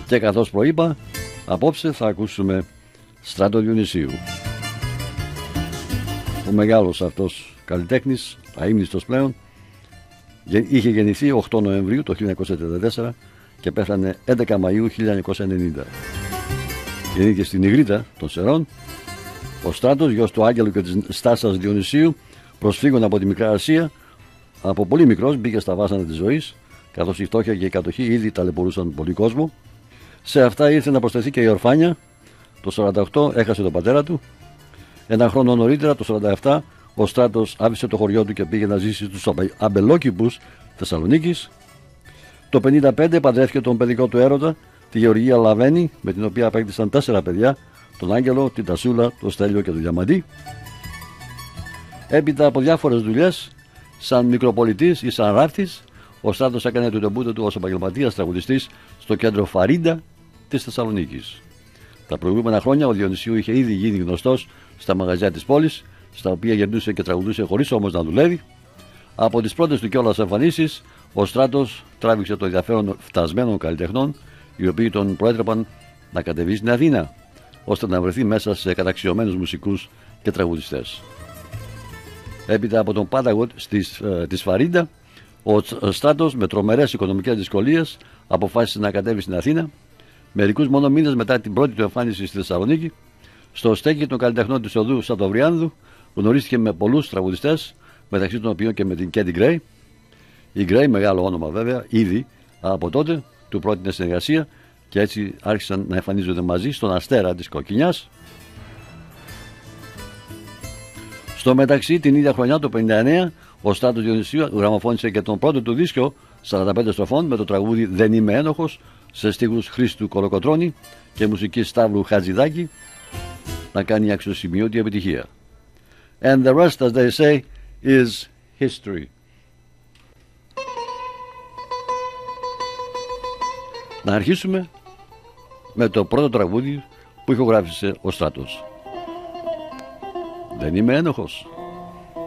Και καθώς προείπα, απόψε θα ακούσουμε Στράτο Διονυσίου. Ο μεγάλος αυτός καλλιτέχνης, αείμνηστος πλέον, είχε γεννηθεί 8 Νοεμβρίου το 1934 και πέθανε 11 Μαΐου 1990. Γεννήθηκε στην Ιγρήτα των Σερών. Ο Στράτος, γιος του Άγγελου και της Στάσας Διονυσίου, προσφύγων από τη Μικρά Ασία, από πολύ μικρός μπήκε στα βάσανα της ζωής, καθώς η φτώχεια και η κατοχή ήδη ταλαιπωρούσαν πολύ κόσμο. Σε αυτά ήρθε να προσθεθεί και η ορφάνια. Το 1948 έχασε τον πατέρα του. Ένα χρόνο νωρίτερα, το 1947, ο Στράτος άφησε το χωριό του και πήγε να ζήσει στους αμπελόκηπους Θεσσαλονίκης. Το 1955 παντρεύτηκε τον παιδικό του έρωτα, τη Γεωργία Λαβένη, με την οποία απέκτησαν 4 παιδιά, τον Άγγελο, την Τασούλα, τον Στέλιο και τον Διαμαντή. Έπειτα από διάφορες δουλειές, σαν μικροπολιτής ή σαν ράφτης, ο Στράτος έκανε το ντεμπούτο του ως επαγγελματίας τραγουδιστής στο κέντρο Φαρίντα της Θεσσαλονίκης. Τα προηγούμενα χρόνια ο Διονυσίου είχε ήδη γίνει γνωστός στα μαγαζιά της πόλης, στα οποία γερνούσε και τραγουδούσε χωρίς όμως να δουλεύει. Από τις πρώτες του κιόλας εμφανίσεις, ο Στράτος τράβηξε το ενδιαφέρον φτασμένων καλλιτεχνών, οι οποίοι τον προέτρεπαν να κατεβεί στην Αθήνα, ώστε να βρεθεί μέσα σε καταξιωμένους μουσικούς και τραγουδιστές. Έπειτα από τον πάταγο της Φαρίντα, ο Στράτος με τρομερές οικονομικές δυσκολίες αποφάσισε να κατέβει στην Αθήνα. Μερικούς μόνο μήνες μετά την πρώτη του εμφάνιση στη Θεσσαλονίκη, στο στέκι των καλλιτεχνών της οδού Σατοβριάνδου, γνωρίστηκε με πολλούς τραγουδιστές, μεταξύ των οποίων και με την Κέντι Γκρέι. Η Γκρέι, μεγάλο όνομα βέβαια, ήδη από τότε του πρότεινε συνεργασία και έτσι άρχισαν να εμφανίζονται μαζί στον Αστέρα της Κοκκινιάς. Στο μεταξύ, την ίδια χρονιά, το 1959, ο Στράτος Διονυσίου γραμμοφώνησε και τον πρώτο του δίσκο 45 στροφών με το τραγούδι «Δεν είμαι ένοχος», σε στίχους Χρήστου Κολοκοτρώνη και μουσική Σταύρου Χατζηδάκη, να κάνει αξιοσημείωτη επιτυχία. And the rest, as they say, is history. Να αρχίσουμε με το πρώτο τραγούδι που ηχογράφησε ο Στράτος. Δεν είμαι ένοχος.